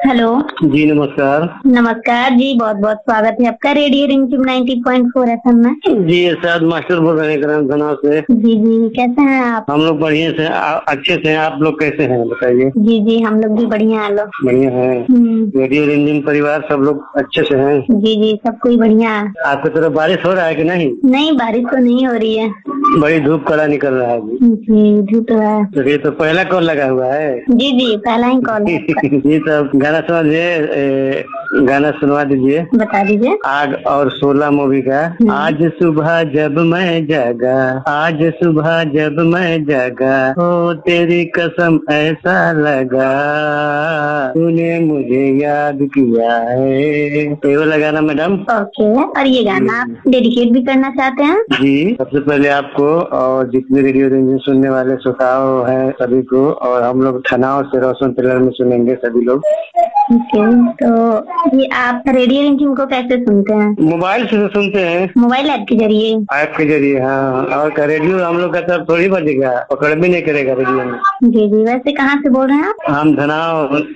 Hello. जी नमस्कार। नमस्कार जी, बहुत बहुत स्वागत है आपका रेडियो रिमझिम 90.4 FM में। जी इरशाद मास्टर बोल रहे हैं ग्राम धनाव से। जी जी, कैसे हैं आप? हम लोग बढ़िया से अच्छे से हैं। आप लोग कैसे हैं बताइए? जी जी, हम लोग भी बढ़िया है लोग। बढ़िया है। रेडियो रिमझिम परिवार सब लोग अच्छे से हैं? जी जी, सब कोई बढ़िया है। आपकी तरफ बारिश हो रहा है कि नहीं? नहीं, बारिश तो नहीं हो रही है। बड़ी धूप कड़ा निकल रहा है जी। जी, धूप तो है। तो ये तो पहला कॉल लगा हुआ है। जी जी, पहला ही कॉल है आपका। जी तो गाना सुना दीजिए, गाना सुनवा दीजिए। बता दीजिए। आग और 16 मूवी का। आज सुबह जब मैं जागा, आज सुबह जब मैं जागा, ओ तेरी कसम ऐसा लगा, तूने मुझे याद किया है। तो वो लगाना मैडम। ओके, और ये गाना आप डेडिकेट भी करना चाहते हैं? जी सबसे पहले आपको और जितने रेडियो रिमझिम सुनने वाले श्रोताओं हैं सभी को, और हम लोग थनाव से रोशन टेलर में सुनेंगे सभी लोग। ओके, तो ये आप रेडियो रिमझिम को कैसे सुनते हैं? मोबाइल से सुनते हैं। मोबाइल ऐप के जरिए? ऐप के जरिए, हाँ। और का रेडियो हम लोग का तरफ थोड़ी बजेगा, पकड़ भी नहीं करेगा रेडियो में। जी जी, वैसे कहाँ से बोल रहे हैं आप? हम धनाव